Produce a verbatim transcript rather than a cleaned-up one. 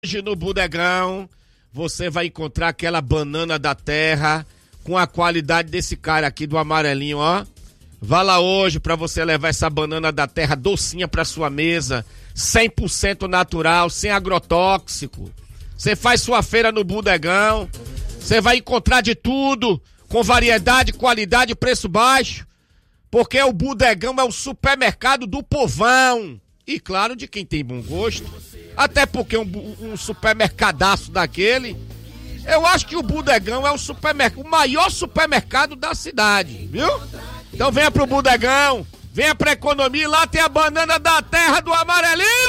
Hoje no Bodegão você vai encontrar aquela banana da terra com a qualidade desse cara aqui do amarelinho, ó. Vá lá hoje pra você levar essa banana da terra docinha pra sua mesa, cem por cento natural, sem agrotóxico. Você faz sua feira no Bodegão, você vai encontrar de tudo, com variedade, qualidade e preço baixo, porque o Bodegão é o supermercado do povão. E claro, de quem tem bom gosto. Até porque um, um supermercadaço daquele, eu acho que o Bodegão é o, supermercado, o maior supermercado da cidade, viu? Então venha pro Bodegão, venha pra economia, lá tem a banana da terra do amarelinho.